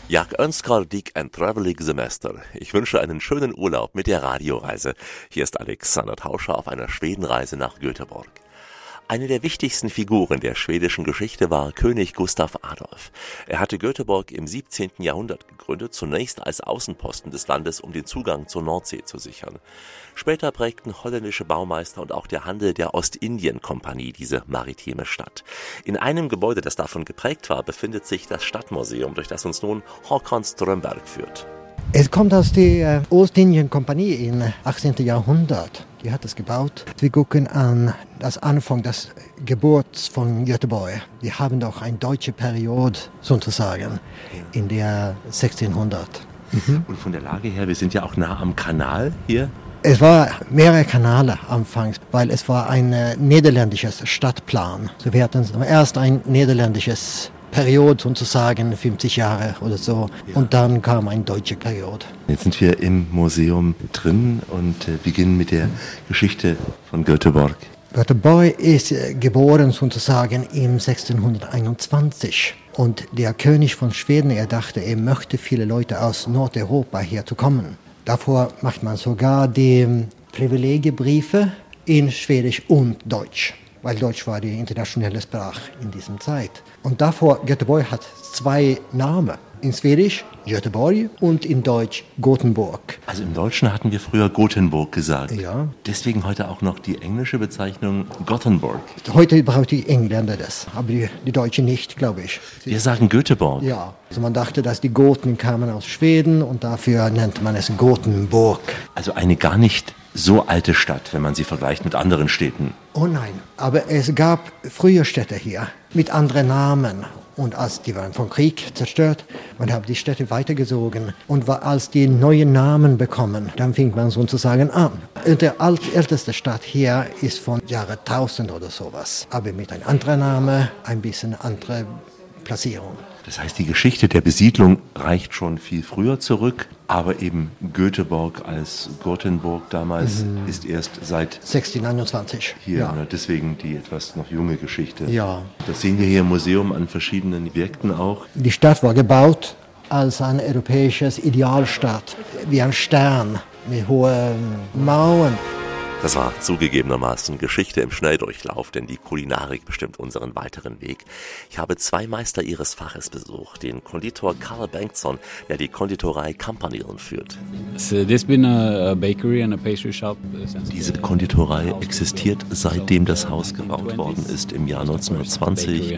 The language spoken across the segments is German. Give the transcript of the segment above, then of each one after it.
Jag önskar dig ein trevelig Semester. Ich wünsche einen schönen Urlaub mit der Radioreise. Hier ist Alexander Tauscher auf einer Schwedenreise nach Göteborg. Eine der wichtigsten Figuren der schwedischen Geschichte war König Gustav Adolf. Er hatte Göteborg im 17. Jahrhundert gegründet, zunächst als Außenposten des Landes, um den Zugang zur Nordsee zu sichern. Später prägten holländische Baumeister und auch der Handel der Ostindien-Kompanie diese maritime Stadt. In einem Gebäude, das davon geprägt war, befindet sich das Stadtmuseum, durch das uns nun Håkan Strömberg führt. Es kommt aus der Ostindien-Kompanie im 18. Jahrhundert. Die hat es gebaut. Wir gucken an das Anfang des Geburts von Göteborg. Wir haben doch eine deutsche Periode sozusagen in der 1600. Und von der Lage her, wir sind ja auch nah am Kanal hier. Es war mehrere Kanäle anfangs, weil es war ein niederländisches Stadtplan. So wir hatten erst ein niederländisches Periode sozusagen, 50 Jahre oder so. Ja. Und dann kam eine deutsche Periode. Jetzt sind wir im Museum drin und beginnen mit der Geschichte von Göteborg. Göteborg ist geboren sozusagen im 1621. Und der König von Schweden, er dachte, er möchte viele Leute aus Nordeuropa herzukommen. Davor macht man sogar die Privilegiebriefe in Schwedisch und Deutsch, weil Deutsch war die internationale Sprache in dieser Zeit. Und davor, Göteborg hat zwei Namen. In Schwedisch Göteborg und in Deutsch Gothenburg. Also im Deutschen hatten wir früher Gothenburg gesagt. Ja. Deswegen heute auch noch die englische Bezeichnung Gothenburg. Heute brauchen die Engländer das, aber die Deutschen nicht, glaube ich. Wir sagen Göteborg. Ja, also man dachte, dass die Goten kamen aus Schweden und dafür nennt man es Gothenburg. Also eine gar nicht so alte Stadt, wenn man sie vergleicht mit anderen Städten. Oh nein, aber es gab früher Städte hier mit anderen Namen. Und als die waren vom Krieg zerstört, man hat die Städte weitergezogen. Und als die neuen Namen bekommen, dann fing man sozusagen an. Und die älteste Stadt hier ist von Jahre 1000 oder sowas. Aber mit einem anderen Namen, ein bisschen andere Platzierung. Das heißt, die Geschichte der Besiedlung reicht schon viel früher zurück, aber eben Göteborg als Gothenburg damals ist erst seit 1621 hier. Ja. Deswegen die etwas noch junge Geschichte. Ja. Das sehen wir hier im Museum an verschiedenen Objekten auch. Die Stadt war gebaut als eine europäische Idealstadt, wie ein Stern mit hohen Mauern. Das war zugegebenermaßen Geschichte im Schnelldurchlauf, denn die Kulinarik bestimmt unseren weiteren Weg. Ich habe zwei Meister ihres Faches besucht, den Konditor Carl Bengtsson, der die Konditorei Campanile führt. Diese Konditorei existiert, seitdem das Haus gebaut worden ist, im Jahr 1920.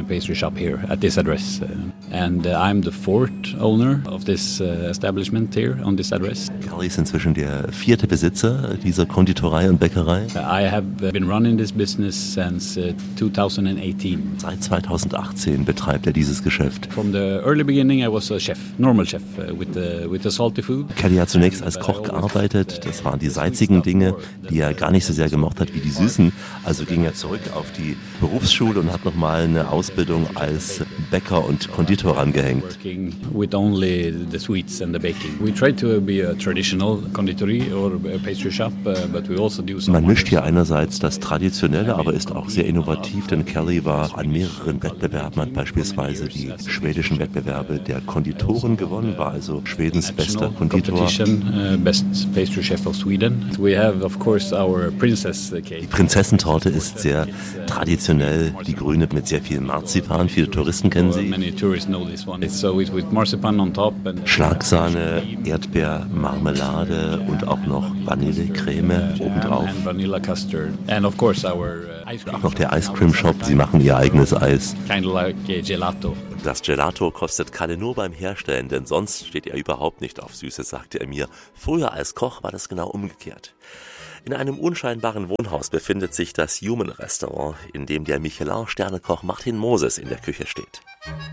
Carl ist inzwischen der vierte Besitzer dieser Konditorei und Bäckerei. I have been running this business since 2018. Seit 2018 betreibt er dieses Geschäft. From the early beginning I was a chef, normal chef with the salty food. Kelly hat zunächst als Koch gearbeitet. Das waren die salzigen Dinge, die er gar nicht so sehr gemocht hat wie die süßen. Also ging er zurück auf die Berufsschule und hat nochmal eine Ausbildung als Bäcker und Konditor angehängt. Working with only the sweets and the baking. We try to be a traditional conditorry or a pastry shop, but we also do Man mischt hier einerseits das Traditionelle, aber ist auch sehr innovativ, denn Kelly war an mehreren Wettbewerben, hat beispielsweise die schwedischen Wettbewerbe der Konditoren gewonnen, war also Schwedens bester Konditor. Best pastry chef of Sweden. We have of course our princess cake. Die Prinzessentorte ist sehr traditionell, die grüne mit sehr viel Marzipan, viele Touristen kennen sie. Many tourists know this one. It's so with marzipan on top and Schlagsahne, Erdbeermarmelade und auch noch Vanillecreme obendrauf. and vanilla custard. And of course our ice cream. Auch noch der Ice Cream Shop, sie machen ihr eigenes Eis. Kind of like gelato. Das Gelato kostet Kalle nur beim Herstellen, denn sonst steht er überhaupt nicht auf Süßes, sagte er mir. Früher als Koch war das genau umgekehrt. In einem unscheinbaren Wohnhaus befindet sich das Human Restaurant, in dem der Michelin-Sternekoch Martin Moses in der Küche steht.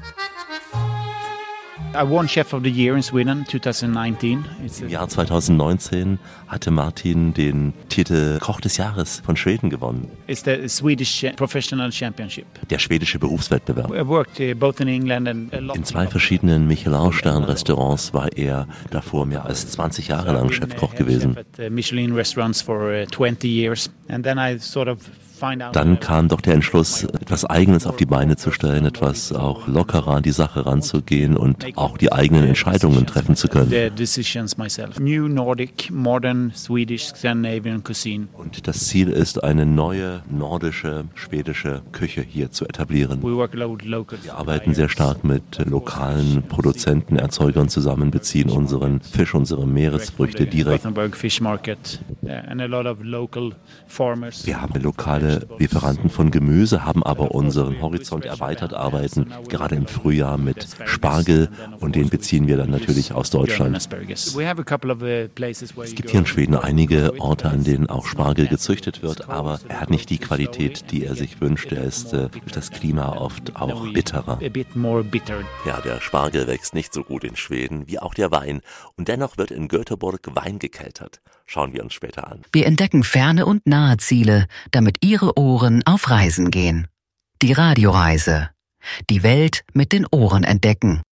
I won Chef of the Year in Sweden 2019. Im Jahr 2019 hatte Martin den Titel Koch des Jahres von Schweden gewonnen. It's the Swedish Professional Championship. Der schwedische Berufswettbewerb. I worked both in England and a lot. In zwei verschiedenen Michelin-Stern-Restaurants war er davor mehr als 20 Jahre lang Chefkoch gewesen. Chef at Michelin restaurants for 20 years. And then I sort of Dann kam doch der Entschluss, etwas Eigenes auf die Beine zu stellen, etwas auch lockerer an die Sache ranzugehen und auch die eigenen Entscheidungen treffen zu können. New Nordic, modern, Swedish, Scandinavian cuisine. Und das Ziel ist, eine neue nordische, schwedische Küche hier zu etablieren. Wir arbeiten sehr stark mit lokalen Produzenten, Erzeugern zusammen, beziehen unseren Fisch, unsere Meeresfrüchte direkt. Wir haben lokale Lieferanten von Gemüse, haben aber unseren Horizont erweitert, arbeiten gerade im Frühjahr mit Spargel und den beziehen wir dann natürlich aus Deutschland. Es gibt hier in Schweden einige Orte, an denen auch Spargel gezüchtet wird, aber er hat nicht die Qualität, die er sich wünscht. Er ist durch das Klima oft auch bitterer. Ja, der Spargel wächst nicht so gut in Schweden wie auch der Wein und dennoch wird in Göteborg Wein gekeltert. Schauen wir uns später an. Wir entdecken ferne und nahe Ziele, damit Ihre Ohren auf Reisen gehen. Die Radioreise. Die Welt mit den Ohren entdecken.